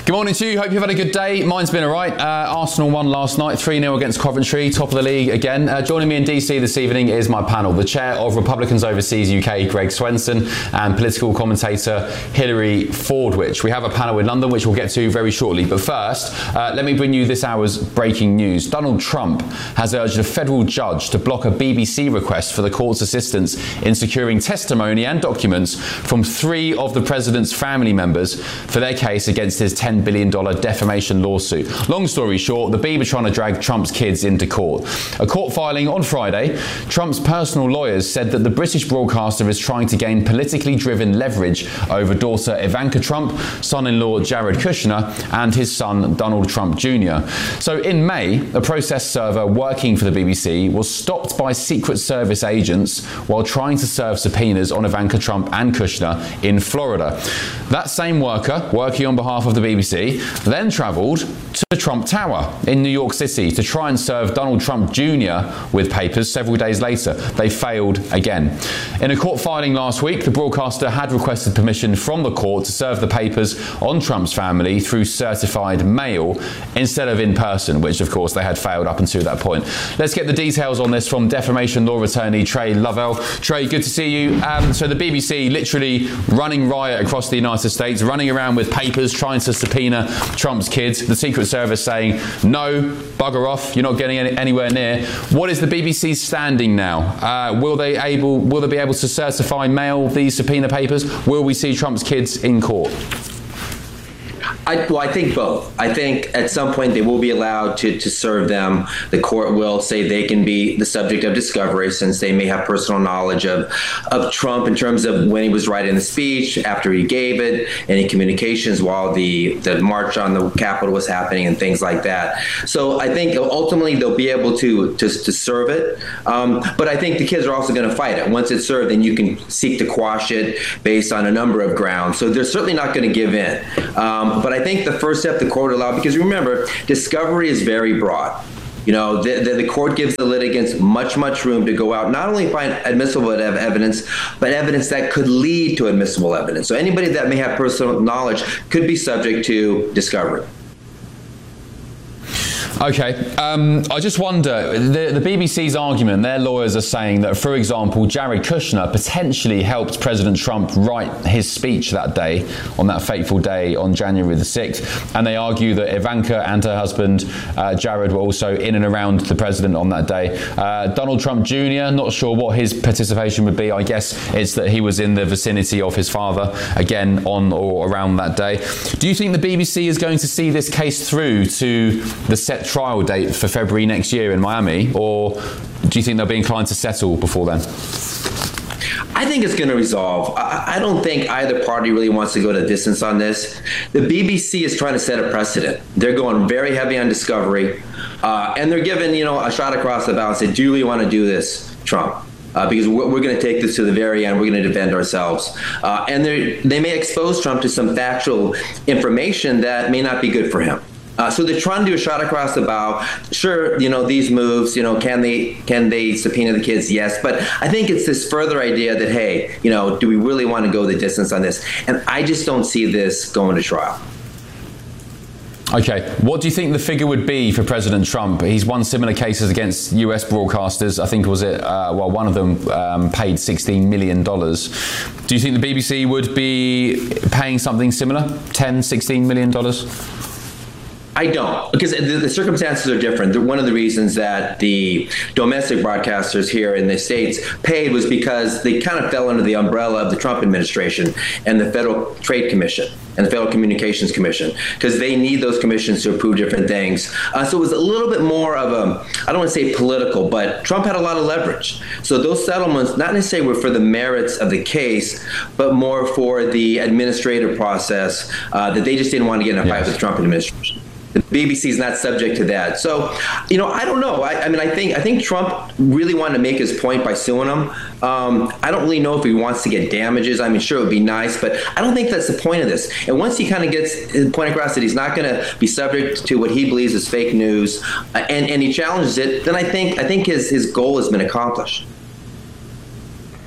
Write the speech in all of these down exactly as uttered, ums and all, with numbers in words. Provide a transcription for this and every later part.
Good morning to you. Hope you've had a good day. Mine's been all right. Uh, Arsenal won last night, three nil against Coventry, top of the league again. Uh, joining me in D C this evening is my panel, the chair of Republicans Overseas U K, Greg Swenson, and political commentator Hilary Fordwich. We have a panel in London, which we'll get to very shortly. But first, uh, let me bring you this hour's breaking news. Donald Trump has urged a federal judge to block a B B C request for the court's assistance in securing testimony and documents from three of the president's family members for their case against his ten billion dollars defamation lawsuit. Long story short, the Beeb are trying to drag Trump's kids into court. A court filing on Friday, Trump's personal lawyers said that the British broadcaster is trying to gain politically driven leverage over daughter Ivanka Trump, son-in-law Jared Kushner, and his son Donald Trump Junior So in May, a process server working for the B B C was stopped by Secret Service agents while trying to serve subpoenas on Ivanka Trump and Kushner in Florida. That same worker, working on behalf of the B B C, then travelled to the Trump Tower in New York City to try and serve Donald Trump Junior with papers several days later. They failed again. In a court filing last week, the broadcaster had requested permission from the court to serve the papers on Trump's family through certified mail instead of in person, which of course they had failed up until that point. Let's get the details on this from defamation law attorney Trey Lovell. Trey, good to see you. Um, so the B B C literally running riot across the United States, running around with papers, trying to subpoena Trump's kids. The Secret Service saying, no, bugger off, you're not getting any, anywhere near. What is the B B C's standing now? Uh, will they able? Will they be able to certify mail these subpoena papers? Will we see Trump's kids in court? I, well, I think both. I think at some point they will be allowed to, to serve them. The court will say they can be the subject of discovery since they may have personal knowledge of, of Trump in terms of when he was writing the speech, after he gave it, any communications while the, the march on the Capitol was happening and things like that. So I think ultimately they'll be able to, to, to serve it. Um, but I think the kids are also going to fight it. Once it's served, then you can seek to quash it based on a number of grounds. So they're certainly not going to give in. Um, but I think the first step the court allowed, because remember, discovery is very broad. You know, the, the, the court gives the litigants much, much room to go out, not only find admissible evidence, but evidence that could lead to admissible evidence. So anybody that may have personal knowledge could be subject to discovery. Okay, um, I just wonder, the, the B B C's argument, their lawyers are saying that, for example, Jared Kushner potentially helped President Trump write his speech that day, on that fateful day on January the sixth, and they argue that Ivanka and her husband, uh, Jared, were also in and around the president on that day. Uh, Donald Trump Junior, not sure what his participation would be. I guess it's that he was in the vicinity of his father, again, on or around that day. Do you think the B B C is going to see this case through to the set trial date for February next year in Miami, or do you think they'll be inclined to settle before then? I think it's going to resolve. I, I don't think either party really wants to go the distance on this. The B B C is trying to set a precedent. They're going very heavy on discovery, uh, and they're giving, you know, a shot across the bow and say, do you really want to do this, Trump? Uh, because we're, we're going to take this to the very end. We're going to defend ourselves. Uh, and they may expose Trump to some factual information that may not be good for him. Uh, so they're trying to do a shot across the bow. Sure, you know, these moves, you know, can they can they subpoena the kids? Yes. But I think it's this further idea that, hey, you know, do we really want to go the distance on this? And I just don't see this going to trial. Okay, what do you think the figure would be for President Trump? He's won similar cases against U S broadcasters. I think, was it, uh, well, one of them um, paid sixteen million dollars. Do you think the B B C would be paying something similar, ten, sixteen million dollars? I don't, because the, the circumstances are different. One of the reasons that the domestic broadcasters here in the States paid was because they kind of fell under the umbrella of the Trump administration and the Federal Trade Commission and the Federal Communications Commission, because they need those commissions to approve different things. Uh, so it was a little bit more of a, I don't want to say political, but Trump had a lot of leverage. So those settlements, not necessarily were for the merits of the case, but more for the administrative process uh, that they just didn't want to get in a fight yes. with the Trump administration. The B B C is not subject to that. So, you know, I don't know. I, I mean, I think I think Trump really wanted to make his point by suing him. Um, I don't really know if he wants to get damages. I mean, sure, it would be nice, but I don't think that's the point of this. And once he kind of gets his point across that he's not going to be subject to what he believes is fake news, uh, and, and he challenges it, then I think I think his, his goal has been accomplished.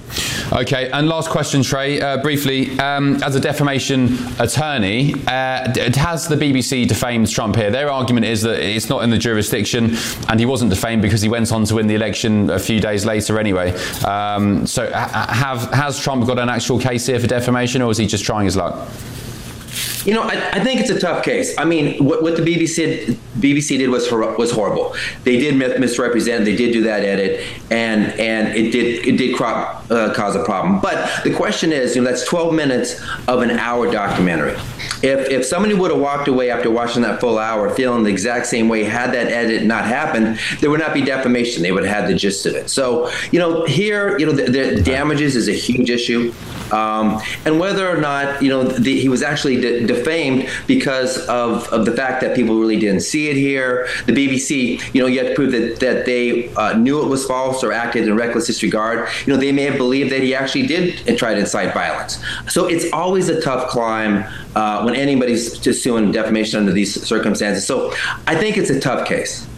Okay, and last question, Trey, uh, briefly. Um, as a defamation attorney, uh, has the B B C defamed Trump here? Their argument is that it's not in the jurisdiction, and he wasn't defamed because he went on to win the election a few days later anyway. Um, so have, has Trump got an actual case here for defamation, or is he just trying his luck? You know, I, I think it's a tough case. I mean, what, what the B B C B B C did was hor- was horrible. They did misrepresent. They did do that edit, and and it did it did crop, uh, cause a problem. But the question is, you know, that's twelve minutes of an hour documentary. If if somebody would have walked away after watching that full hour feeling the exact same way, had that edit not happened, there would not be defamation. They would have had the gist of it. So, you know, here, you know, the, the damages is a huge issue. Um, and whether or not, you know, the, he was actually de- defamed because of, of the fact that people really didn't see it here. The B B C, you know, you have to prove that, that they uh, knew it was false or acted in reckless disregard. You know, they may have believed that he actually did try to incite violence. So it's always a tough climb uh, when anybody's just suing defamation under these circumstances. So I think it's a tough case.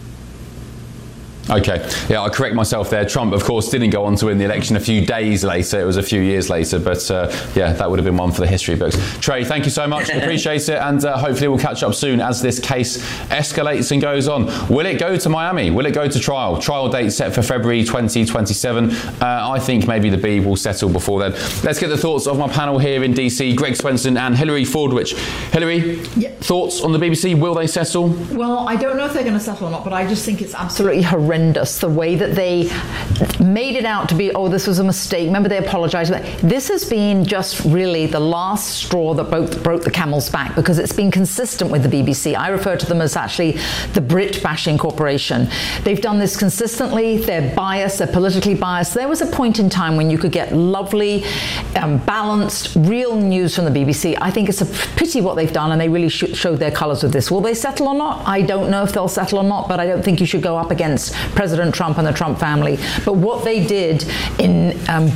Okay, yeah, I'll correct myself there. Trump, of course, didn't go on to win the election a few days later. It was a few years later, but uh, yeah, that would have been one for the history books. Trey, thank you so much. Appreciate it, and uh, hopefully we'll catch up soon as this case escalates and goes on. Will it go to Miami? Will it go to trial? Trial date set for February twenty twenty-seven. Uh, I think maybe the B will settle before then. Let's get the thoughts of my panel here in D C, Greg Swenson and Hillary Fordwich. Hillary, yeah. Thoughts on the B B C? Will they settle? Well, I don't know if they're going to settle or not, but I just think it's absolutely horrendous. The way that they made it out to be, oh, this was a mistake. Remember, they apologized. This has been just really the last straw that broke, broke the camel's back, because it's been consistent with the B B C. I refer to them as actually the Brit bashing corporation. They've done this consistently. They're biased. They're politically biased. There was a point in time when you could get lovely, um, balanced, real news from the B B C. I think it's a pity what they've done, and they really sh- showed their colors with this. Will they settle or not? I don't know if they'll settle or not, but I don't think you should go up against President Trump and the Trump family. But what they did in um,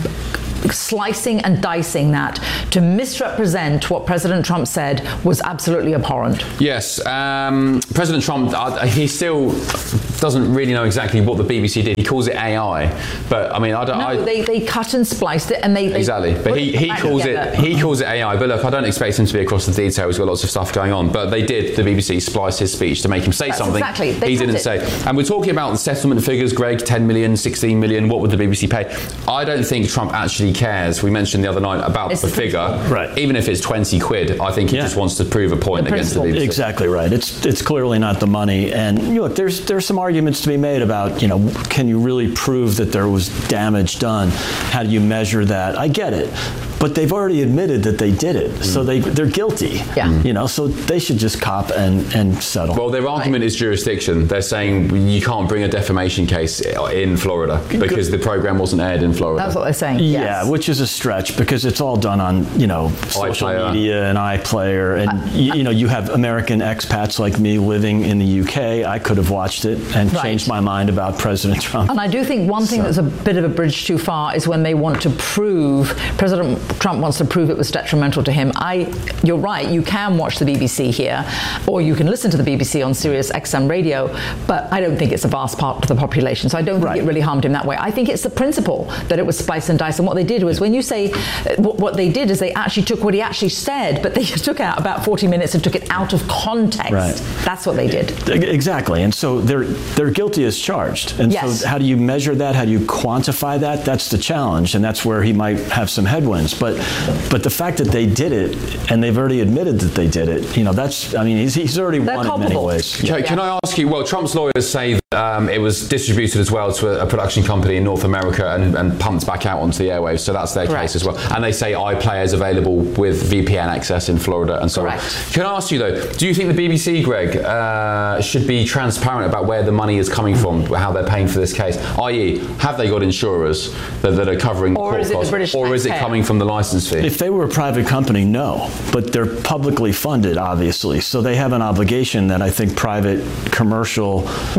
slicing and dicing that to misrepresent what President Trump said was absolutely abhorrent. Yes, um, President Trump, uh, he still doesn't really know exactly what the B B C did. He calls it A I, but I mean, I don't. No, I, they, they cut and spliced it, and they, they exactly. But he, he calls it he calls it A I. But look, I don't expect him to be across the detail. He's got lots of stuff going on. But they did, the B B C, splice his speech to make him say That's something exactly. They he didn't it. say. And we're talking about the settlement figures, Greg, ten million, sixteen million. What would the B B C pay? I don't think Trump actually cares. We mentioned the other night about it's the, the figure. Right. Even if it's twenty quid, I think he yeah. just wants to prove a point the against the B B C. Exactly right. It's it's clearly not the money. And you know, look, there's there's some arguments to be made about, you know, can you really prove that there was damage done? How do you measure that? I get it. But they've already admitted that they did it, mm. so they they're guilty. Yeah. You know, so they should just cop and, and settle. Well, their argument right. is jurisdiction. They're saying you can't bring a defamation case in Florida because the program wasn't aired in Florida. That's what they're saying. Yeah, yes. which is a stretch because it's all done on, you know, social iPlayer. media and iPlayer, and uh, you, you know, you have American expats like me living in the U K. I could have watched it and right. changed my mind about President Trump. And I do think one thing so. that's a bit of a bridge too far is when they want to prove President Trump wants to prove it was detrimental to him. I, you're right, you can watch the B B C here, or you can listen to the B B C on Sirius X M radio, but I don't think it's a vast part of the population, so I don't think right. it really harmed him that way. I think it's the principle that it was splice and dice, and what they did was, when you say, what, what they did is they actually took what he actually said, but they took out about forty minutes and took it out of context. Right. That's what they did. Exactly, and so they're they're guilty as charged. And yes. so how do you measure that? How do you quantify that? That's the challenge, and that's where he might have some headwinds. But But the fact that they did it, and they've already admitted that they did it, you know, that's, I mean, he's, he's already They're won culpable. in many ways. Can, yeah. can I ask you, well, Trump's lawyers say that um, it was distributed as well to a, a production company in North America and, and pumped back out onto the airwaves, so that's their Correct. case as well. And they say iPlayer is available with V P N access in Florida and so Correct. on. Can I ask you, though, do you think the B B C, Greg, uh, should be transparent about where the money is coming from, how they're paying for this case, that is, have they got insurers that, that are covering or court is it costs, the British or is it taxpayer? coming from the license fee? If they were a private company, no. But they're publicly funded, obviously. So they have an obligation that I think private commercial Well, it's a T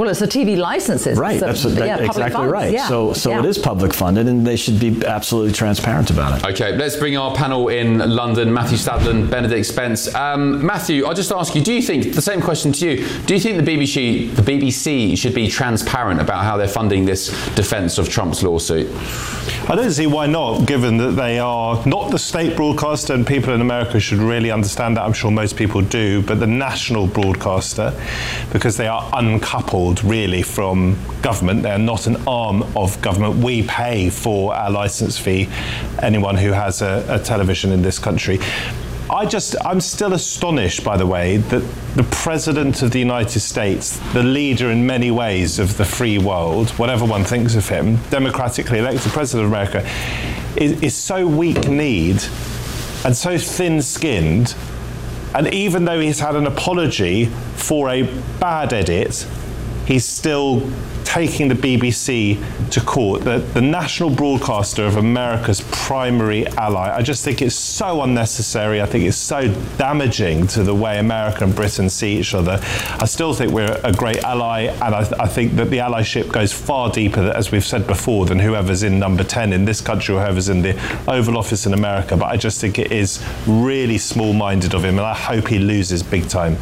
T V licenses. Right, so, that's, that, yeah, exactly funds. right. Yeah. So, so yeah. it is public funded, and they should be absolutely transparent about it. Okay, let's bring our panel in London. Matthew Stadlen, Benedict Spence. Um, Matthew, I'll just ask you, do you think, the same question to you, do you think the B B C, the B B C should be transparent about how they're funding this defence of Trump's lawsuit? I don't see why not, given that they are not the state broadcaster, and people in America should really understand that. I'm sure most people do, but the national broadcaster, because they are uncoupled really from government. They are not an arm of government. We pay for our licence fee, anyone who has a, a television in this country. I just, I'm still astonished, by the way, that the President of the United States, the leader in many ways of the free world, whatever one thinks of him, democratically elected President of America, is, is so weak-kneed and so thin-skinned. And even though he's had an apology for a bad edit, he's still taking the B B C to court, the, the national broadcaster of America's primary ally. I just think it's so unnecessary. I think it's so damaging to the way America and Britain see each other. I still think we're a great ally, and I, I think that the allyship goes far deeper, as we've said before, than whoever's in number ten in this country or whoever's in the Oval Office in America. But I just think it is really small-minded of him, and I hope he loses big time.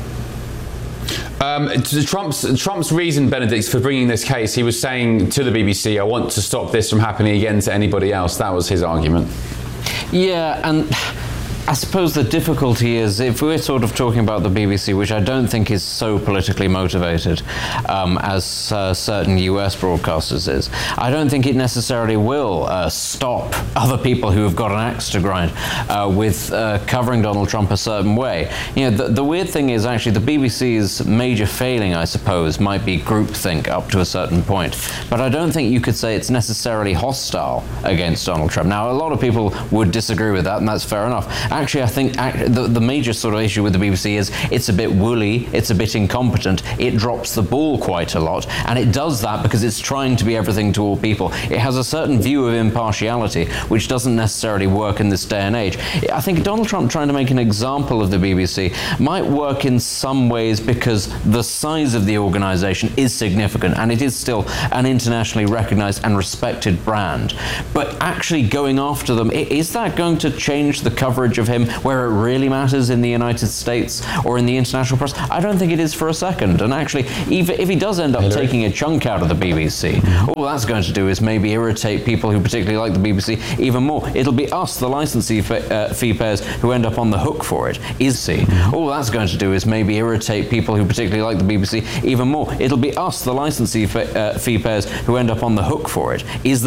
Um, Trump's, Trump's reason, Benedict, for bringing this case, he was saying to the B B C, I want to stop this from happening again to anybody else. That was his argument. Yeah, and I suppose the difficulty is, if we're sort of talking about the B B C, which I don't think is so politically motivated um, as uh, certain U S broadcasters is, I don't think it necessarily will uh, stop other people who have got an axe to grind uh, with uh, covering Donald Trump a certain way. You know, the, the weird thing is actually the B B C's major failing, I suppose, might be groupthink up to a certain point. But I don't think you could say it's necessarily hostile against Donald Trump. Now, a lot of people would disagree with that, and that's fair enough. Actually, I think the, the major sort of issue with the B B C is it's a bit woolly, it's a bit incompetent, it drops the ball quite a lot, and it does that because it's trying to be everything to all people. It has a certain view of impartiality, which doesn't necessarily work in this day and age. I think Donald Trump trying to make an example of the B B C might work in some ways because the size of the organization is significant, and it is still an internationally recognized and respected brand. But actually going after them, is that going to change the coverage of him where it really matters in the United States or in the international press? I don't think it is for a second. And actually, even if he does end up Hillary. taking a chunk out of the B B C, all that's going to do is maybe irritate people who particularly like the B B C even more. It'll be us, the licensee uh, fee payers, who end up on the hook for it. Is see? All that's going to do is maybe irritate people who particularly like the B B C even more. It'll be us, the licensee uh, fee payers, who end up on the hook for it. Is